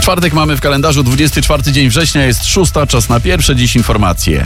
Czwartek mamy w kalendarzu, 24 dzień września, jest 6, czas na pierwsze dziś informacje.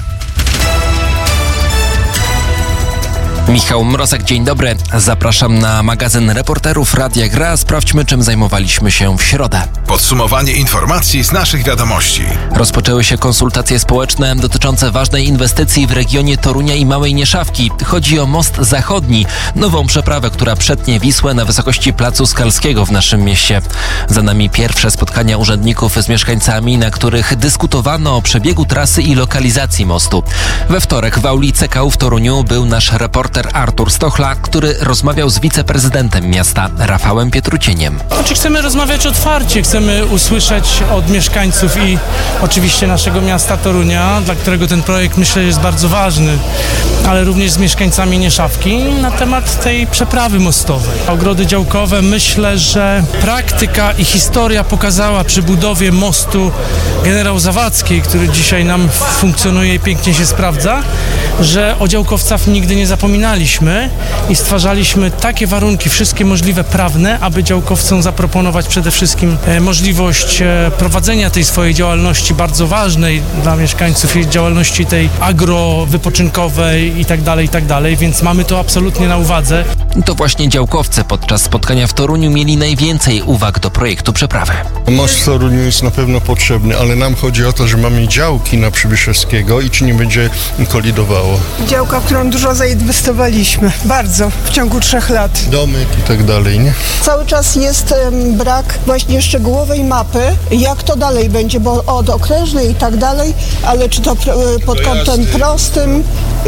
Michał Mrozek, dzień dobry. Zapraszam na magazyn reporterów Radia Gra. Sprawdźmy, czym zajmowaliśmy się w środę. Podsumowanie informacji z naszych wiadomości. Rozpoczęły się konsultacje społeczne dotyczące ważnej inwestycji w regionie Torunia i Małej Nieszawki. Chodzi o most zachodni, nową przeprawę, która przetnie Wisłę na wysokości Placu Skalskiego w naszym mieście. Za nami pierwsze spotkania urzędników z mieszkańcami, na których dyskutowano o przebiegu trasy i lokalizacji mostu. We wtorek w auli CKU w Toruniu był nasz reporter Artur Stochla, który rozmawiał z wiceprezydentem miasta Rafałem Pietrucieniem. Chcemy rozmawiać otwarcie, chcemy usłyszeć od mieszkańców i oczywiście naszego miasta Torunia, dla którego ten projekt, myślę, jest bardzo ważny, ale również z mieszkańcami Nieszawki na temat tej przeprawy mostowej. Ogrody działkowe, myślę, że praktyka i historia pokazała przy budowie mostu Generał Zawadzkiej, który dzisiaj nam funkcjonuje i pięknie się sprawdza, że o działkowcach nigdy nie zapominaliśmy i stwarzaliśmy takie warunki, wszystkie możliwe prawne, aby działkowcom zaproponować przede wszystkim możliwość prowadzenia tej swojej działalności bardzo ważnej dla mieszkańców i działalności tej agrowypoczynkowej i tak dalej, więc mamy to absolutnie na uwadze. To właśnie działkowcy podczas spotkania w Toruniu mieli najwięcej uwag do projektu przeprawy. Most w Toruniu jest na pewno potrzebny, ale nam chodzi o to, że mamy działki na Przybyszewskiego i czy nie będzie kolidowało. Działka, w którą dużo zainwestowaliśmy, bardzo, w ciągu 3 lat. Domek i tak dalej, nie? Cały czas jest brak właśnie szczegółowej mapy, jak to dalej będzie, bo od okrężnej i tak dalej, ale czy to pod kątem prostym,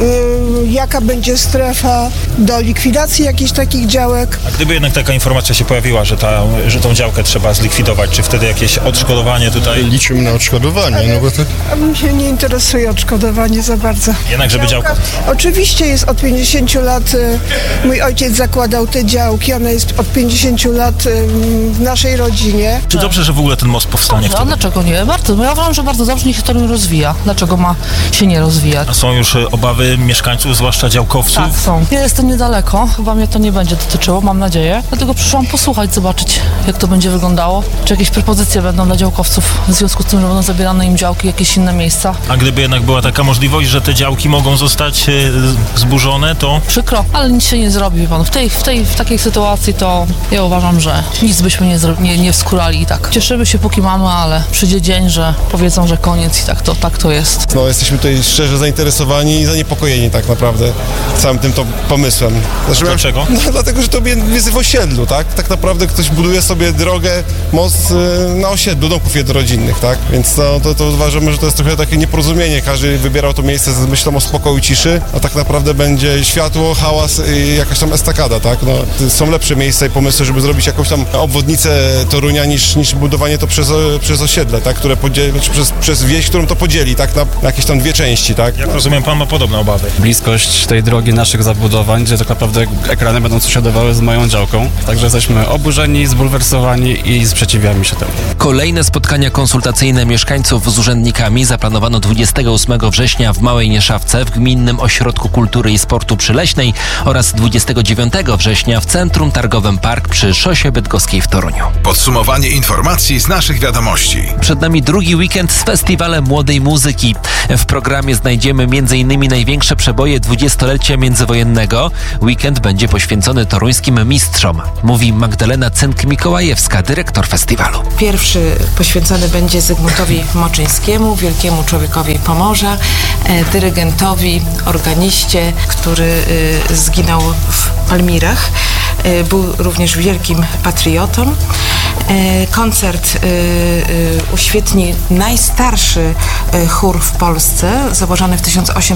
jaka będzie strefa do likwidacji jakichś takich działek. A gdyby jednak taka informacja się pojawiła, że tą działkę trzeba zlikwidować, czy wtedy jakieś odszkodowanie tutaj? Liczymy na odszkodowanie, no bo tak... A mnie się nie interesuje odszkodowanie za bardzo. Jednak, żeby działka... Oczywiście jest od 50 lat, mój ojciec zakładał te działki, ona jest od 50 lat w naszej rodzinie. Czy dobrze, że w ogóle ten most powstanie wtedy? A dlaczego nie? Bardzo. Ja uważam, że bardzo dobrze, niech się to rozwija. Dlaczego ma się nie rozwijać? A są już obawy mieszkańców, zwłaszcza działkowców? Tak, są. Ja jestem niedaleko, chyba mnie to nie będzie dotyczyło, mam nadzieję. Dlatego przyszłam posłuchać, zobaczyć, jak to będzie wyglądało. Czy jakieś propozycje będą dla działkowców w związku z tym, że będą zabierane im działki, jakieś inne miejsca. A gdyby jednak była taka możliwość, że te działki mogą zostać zburzone, to... Przykro, ale nic się nie zrobi, wie pan. W takiej sytuacji to ja uważam, że nic byśmy nie wskurali i tak. Cieszymy się, póki mamy, ale przyjdzie dzień, że powiedzą, że koniec i tak to jest. No, jesteśmy tutaj szczerze zainteresowani i zaniepokojeni tak naprawdę całym tym pomysłem. Dlaczego? No, dlatego, że to jest w osiedlu, tak? Tak naprawdę ktoś buduje sobie drogę, most na osiedlu domków jednorodzinnych, tak? Więc to uważamy, że to jest trochę takie nieporozumienie. Każdy wybierał to miejsce z myślą o spokoju i ciszy, a tak naprawdę będzie światło, hałas i jakaś tam estakada, tak? No, są lepsze miejsca i pomysły, żeby zrobić jakąś tam obwodnicę Torunia niż budowanie to przez osiedle, tak? Które przez wieś, którą to podzieli, tak? Na jakieś tam 2 części, tak? Jak rozumiem, pan ma podobne obawy. Bliskość tej drogi, naszych zabudowań, gdzie tak naprawdę ekrany będą sąsiadowały z moją działką. Także jesteśmy oburzeni, zbulwersowani i sprzeciwiamy się temu. Kolejne spotkania konsultacyjne mieszkańców z urzędnikami zaplanowano 28 września w Małej Nieszawce w Gminnym Ośrodku Kultury i Sportu przy Leśnej oraz 29 września w Centrum Targowym Park przy Szosie Bydgoskiej w Toruniu. Podsumowanie informacji z naszych wiadomości. Przed nami drugi weekend z Festiwalem Młodej Muzyki. W programie znajdziemy m.in. największe przeboje dwudziestolecia międzywojennego. Weekend będzie poświęcony toruńskim mistrzom, mówi Magdalena Cynk-Mikołajewska, dyrektor festiwalu. Pierwszy poświęcony będzie Zygmuntowi Moczyńskiemu, wielkiemu człowiekowi Pomorza, dyrygentowi, organiście, który zginął w Palmirach. Był również wielkim patriotą. Koncert uświetni najstarszy chór w Polsce, założony w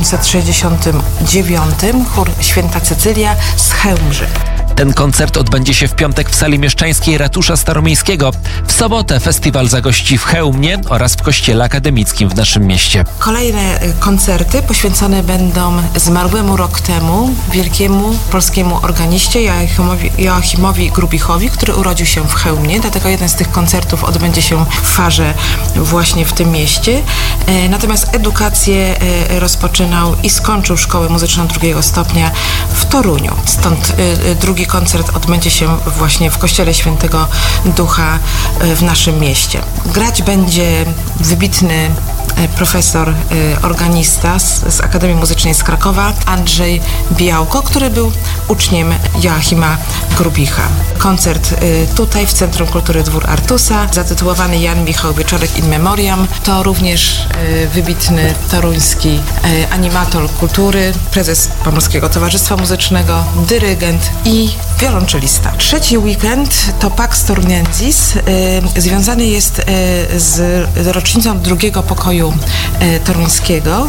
1869, chór Święta Cecylia z Chełmży. Ten koncert odbędzie się w piątek w sali mieszczańskiej Ratusza Staromiejskiego. W sobotę festiwal zagości w Chełmnie oraz w Kościele Akademickim w naszym mieście. Kolejne koncerty poświęcone będą zmarłemu rok temu wielkiemu polskiemu organiście Joachimowi Grubichowi, który urodził się w Chełmnie. Dlatego jeden z tych koncertów odbędzie się w Farze właśnie w tym mieście. Natomiast edukację rozpoczynał i skończył szkołę muzyczną 2. stopnia w Toruniu. Stąd drugi drugi koncert odbędzie się właśnie w Kościele Świętego Ducha w naszym mieście. Grać będzie wybitny profesor, organista z Akademii Muzycznej z Krakowa, Andrzej Białko, który był uczniem Joachima Grubicha. Koncert tutaj w Centrum Kultury Dwór Artusa, zatytułowany Jan Michał Wieczorek in Memoriam. To również wybitny toruński animator kultury, prezes Pomorskiego Towarzystwa Muzycznego, dyrygent i wiolonczelista. Trzeci weekend to Pax Torunensis. Związany jest z rocznicą drugiego pokoju toruńskiego,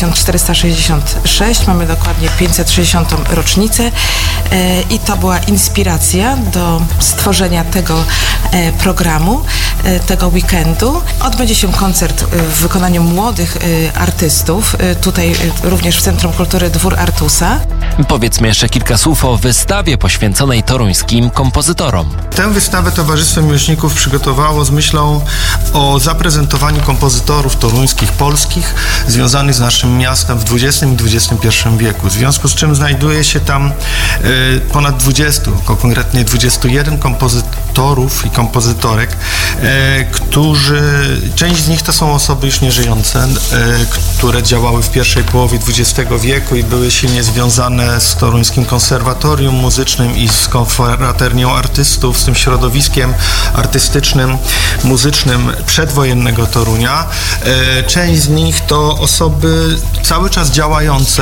1466. Mamy dokładnie 560. rocznicę i to była inspiracja do stworzenia tego programu, tego weekendu. Odbędzie się koncert w wykonaniu młodych artystów, tutaj również w Centrum Kultury Dwór Artusa. Powiedzmy jeszcze kilka słów o wystawie poświęconej toruńskim kompozytorom. Tę wystawę Towarzystwo Miłośników przygotowało z myślą o zaprezentowaniu kompozytorów toruńskich, polskich, związanych z naszym miastem w XX i XXI wieku. W związku z czym znajduje się tam ponad 20, konkretnie 21 kompozytorów i kompozytorek, którzy, część z nich to są osoby już nieżyjące, które działały w pierwszej połowie XX wieku i były silnie związane z Toruńskim Konserwatorium Muzycznym i z Konfraternią Artystów, z tym środowiskiem artystycznym, muzycznym przedwojennego Torunia. Część z nich to osoby cały czas działające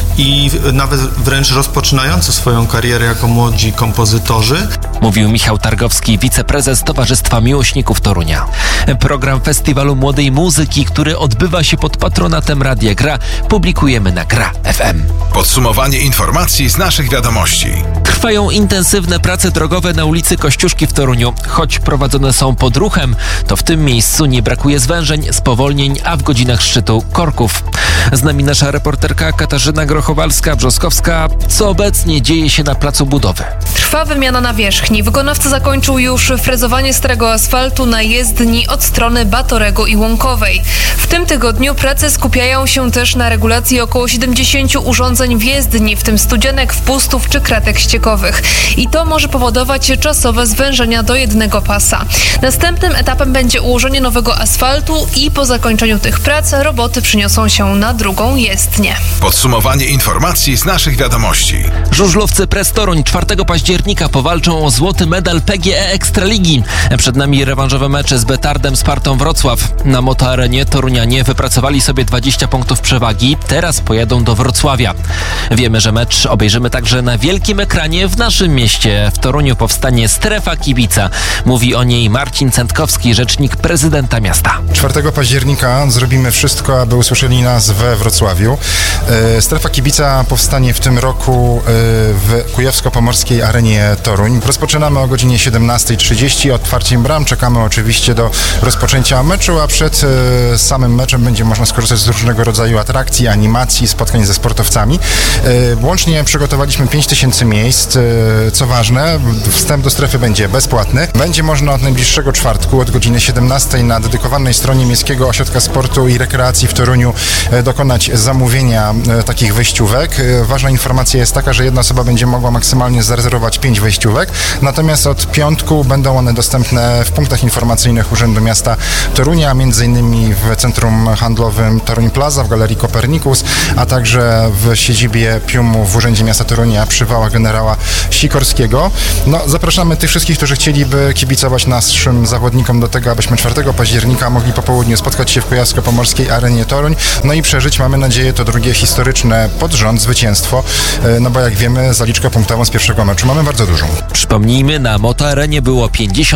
i nawet wręcz rozpoczynające swoją karierę jako młodzi kompozytorzy. Mówił Michał Targowski, wiceprezes Towarzystwa Miłośników Torunia. Program Festiwalu Młodej Muzyki, który odbywa się pod patronatem Radia Gra, publikujemy na Gra FM. Podsumowanie informacji z naszych wiadomości. Trwają intensywne prace drogowe na ulicy Kościuszki w Toruniu. Choć prowadzone są pod ruchem, to w tym miejscu nie brakuje zwężeń, spowolnień, a w godzinach szczytu korków. Z nami nasza reporterka Katarzyna Grochowalska-Brzoskowska. Co obecnie dzieje się na placu budowy? Trwa wymiana nawierzchni. Wykonawca zakończył już frezowanie starego asfaltu na jezdni od strony Batorego i Łąkowej. W tym tygodniu prace skupiają się też na regulacji około 70 urządzeń w jezdni, w tym studzianek, wpustów czy kratek ściekowych. I to może powodować czasowe zwężenia do jednego pasa. Następnym etapem będzie ułożenie nowego asfaltu i po zakończeniu tych prac roboty przyniosą się na drugą jezdnię. Podsumowanie informacji z naszych wiadomości. Żużlowcy Press Toruń 4 października powalczą o złoty medal PGE Ekstraligi. Przed nami rewanżowe mecze z Betardem Spartą Wrocław. Na Motoarenie torunianie wypracowali sobie 20 punktów przewagi. Teraz pojadą do Wrocławia. Wiemy, że mecz obejrzymy także na wielkim ekranie w naszym mieście. W Toruniu powstanie Strefa Kibica. Mówi o niej Marcin Cętkowski, rzecznik prezydenta miasta. 4 października zrobimy wszystko, aby usłyszeli nas we Wrocławiu. Strefa Kibica powstanie w tym roku w Kujawsko-Pomorskiej Arenie Toruń. Rozpoczynamy o godzinie 17:30. Otwarciem bram czekamy oczywiście do rozpoczęcia meczu, a przed samym meczem będzie można skorzystać z różnego rodzaju atrakcji, animacji, spotkań ze sportowcami. Łącznie przygotowaliśmy 5000 miejsc. Co ważne, wstęp do strefy będzie bezpłatny. Będzie można od najbliższego czwartku, od godziny 17 na dedykowanej stronie Miejskiego Ośrodka Sportu i Rekreacji w Toruniu dokonać zamówienia takich wejściówek. Ważna informacja jest taka, że jedna osoba będzie mogła maksymalnie zarezerwować 5 wejściówek, natomiast od piątku będą one dostępne w punktach informacyjnych Urzędu Miasta Torunia, m.in. w Centrum Handlowym Toruń Plaza, w Galerii Kopernikus, a także w siedzibie Piumu w Urzędzie Miasta Torunia przy wałach generała Sikorskiego. Zapraszamy tych wszystkich, którzy chcieliby kibicować naszym zawodnikom do tego, abyśmy 4 października mogli po południu spotkać się w Kujawsko-Pomorskiej Arenie Toruń, i przeżyć, mamy nadzieję, to drugie historyczne pod rząd zwycięstwo, bo jak wiemy, zaliczkę punktową z pierwszego meczu mamy bardzo dużą. Przypomnijmy, na Motoarenie było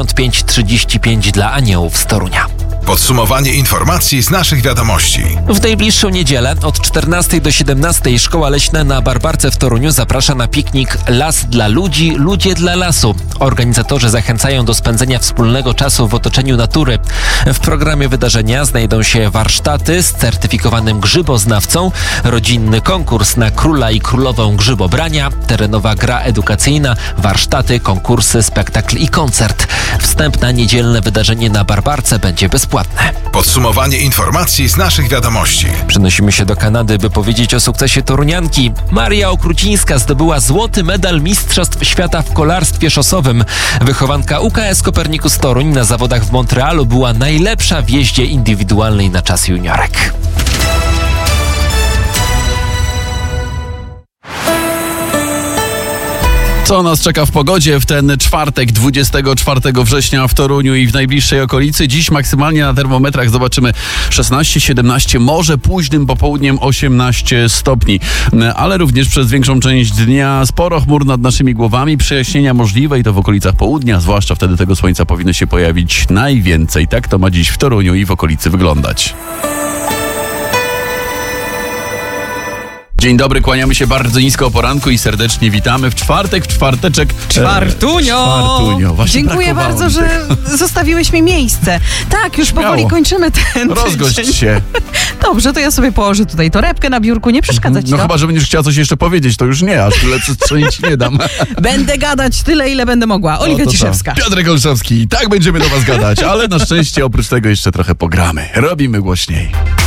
55-35 dla Aniołów z Torunia. Podsumowanie informacji z naszych wiadomości. W najbliższą niedzielę od 14 do 17 Szkoła Leśna na Barbarce w Toruniu zaprasza na piknik Las dla ludzi, ludzie dla lasu. Organizatorzy zachęcają do spędzenia wspólnego czasu w otoczeniu natury. W programie wydarzenia znajdą się warsztaty z certyfikowanym grzyboznawcą, rodzinny konkurs na króla i królową grzybobrania, terenowa gra edukacyjna, warsztaty, konkursy, spektakl i koncert. Wstęp na niedzielne wydarzenie na Barbarce będzie bezpłatny. bezpłatne. Podsumowanie informacji z naszych wiadomości. Przenosimy się do Kanady, by powiedzieć o sukcesie torunianki. Maria Okrucińska zdobyła złoty medal Mistrzostw Świata w kolarstwie szosowym. Wychowanka UKS Kopernikus Toruń na zawodach w Montrealu była najlepsza w jeździe indywidualnej na czas juniorek. Co nas czeka w pogodzie w ten czwartek, 24 września w Toruniu i w najbliższej okolicy? Dziś maksymalnie na termometrach zobaczymy 16, 17, może późnym popołudniem 18 stopni. Ale również przez większą część dnia sporo chmur nad naszymi głowami, przejaśnienia możliwe i to w okolicach południa, zwłaszcza wtedy tego słońca powinno się pojawić najwięcej. Tak to ma dziś w Toruniu i w okolicy wyglądać. Dzień dobry, kłaniamy się bardzo nisko o poranku i serdecznie witamy w czwartek, w czwarteczek. Czwartunio! Dziękuję bardzo, że zostawiłeś mi miejsce. Tak, już powoli kończymy ten Rozgość tydzień. się. Dobrze, to ja sobie położę tutaj torebkę na biurku, nie przeszkadzać ci No to? chyba, że będziesz chciała coś jeszcze powiedzieć, to już nie, aż tyle przestrzeni ci nie dam. Będę gadać tyle, ile będę mogła. Oliwia Ciszewska. Piotrek Olszewski, tak będziemy do was gadać, ale na szczęście oprócz tego jeszcze trochę pogramy. Robimy głośniej.